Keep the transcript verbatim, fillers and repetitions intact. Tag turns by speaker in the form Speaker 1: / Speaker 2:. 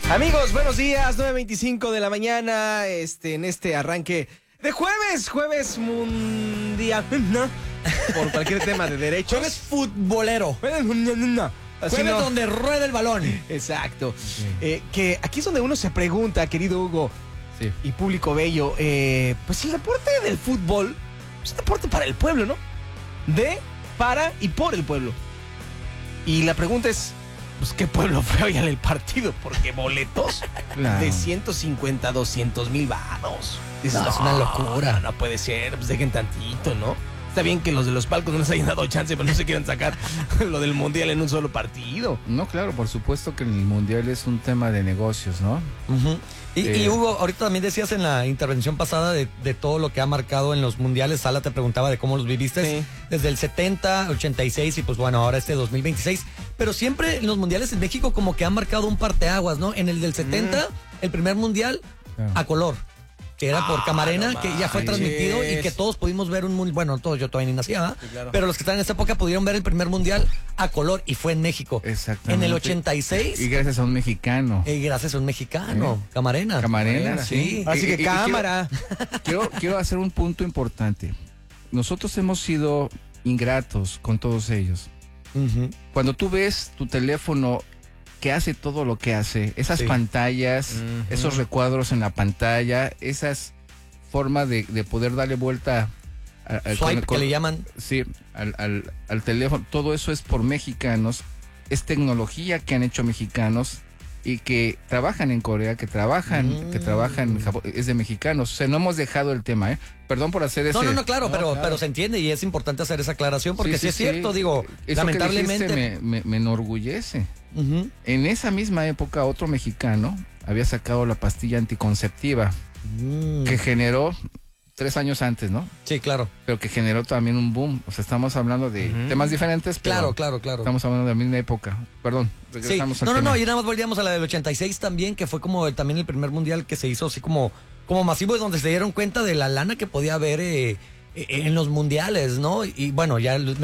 Speaker 1: Amigos, buenos días, nueve veinticinco de la mañana, este, en este arranque de jueves, jueves mundial, ¿no? Por cualquier tema de derechos.
Speaker 2: Jueves futbolero.
Speaker 1: Jueves mundial, así
Speaker 2: Jueves
Speaker 1: no.
Speaker 2: donde rueda el balón.
Speaker 1: Exacto. Sí. Eh, que aquí es donde uno se pregunta, querido Hugo, sí, y público bello, eh, pues el deporte del fútbol es un deporte para el pueblo, ¿no? De, para y por el pueblo. Y la pregunta es, pues qué pueblo fue hoy al partido, porque boletos claro, de ciento cincuenta, doscientos mil varos.
Speaker 2: No, no, es una locura.
Speaker 1: No, no puede ser, pues dejen tantito, ¿no? Está bien que los de los palcos no les hayan dado chance, pero no se quieran sacar lo del mundial en un solo partido.
Speaker 3: No, claro, por supuesto que el mundial es un tema de negocios, ¿no?
Speaker 2: Uh-huh. Y, eh, y Hugo, ahorita también decías en la intervención pasada de, de todo lo que ha marcado en los mundiales. Sala te preguntaba de cómo los viviste, sí, desde el setenta, ochenta y seis y pues bueno, ahora este dos mil veintiséis. Pero siempre en los mundiales en México como que han marcado un parteaguas, ¿no? En el del setenta, mm. el primer mundial, claro, a color, que era por ah, Camarena, no que ya fue transmitido y que todos pudimos ver un mundial, bueno, todos, yo todavía ni nacía, sí, claro, pero los que están en esta época pudieron ver el primer mundial a color y fue en México.
Speaker 3: Exactamente.
Speaker 2: En el ochenta y seis.
Speaker 3: Y gracias a un mexicano.
Speaker 2: Y gracias a un mexicano, ¿Eh? Camarena.
Speaker 3: Camarena, sí. sí.
Speaker 1: Así que y, cámara.
Speaker 3: Quiero, quiero, quiero hacer un punto importante. Nosotros hemos sido ingratos con todos ellos. Uh-huh. Cuando tú ves tu teléfono que hace todo lo que hace, esas sí, pantallas, uh-huh, esos recuadros en la pantalla, esas formas de, de poder darle vuelta a, a,
Speaker 2: swipe, con,
Speaker 3: con,
Speaker 2: que le llaman,
Speaker 3: sí, al, al, al teléfono, todo eso es por mexicanos, es tecnología que han hecho mexicanos y que trabajan en Corea, que trabajan, mm. que trabajan en Japón, es de mexicanos. O sea, no hemos dejado el tema, ¿eh? Perdón por hacer ese...
Speaker 2: No, no, no, claro,
Speaker 3: no,
Speaker 2: pero,
Speaker 3: claro.
Speaker 2: pero se entiende y es importante hacer esa aclaración porque sí, sí, sí es cierto, sí, digo,
Speaker 3: eso
Speaker 2: lamentablemente...
Speaker 3: Que dijiste me, me, me enorgullece. Uh-huh. En esa misma época, otro mexicano había sacado la pastilla anticonceptiva mm. que generó... Tres años antes, ¿no?
Speaker 2: Sí, claro.
Speaker 3: Pero que generó también un boom. O sea, estamos hablando de uh-huh, temas diferentes, pero
Speaker 2: claro, claro, claro.
Speaker 3: Estamos hablando de la misma época. Perdón, regresamos
Speaker 2: sí.
Speaker 3: al
Speaker 2: No, no,
Speaker 3: tema.
Speaker 2: no, y nada más volvíamos a la del ochenta y seis también, que fue como el, también el primer mundial que se hizo así como, como masivo, donde se dieron cuenta de la lana que podía haber eh, en los mundiales, ¿no? Y bueno, ya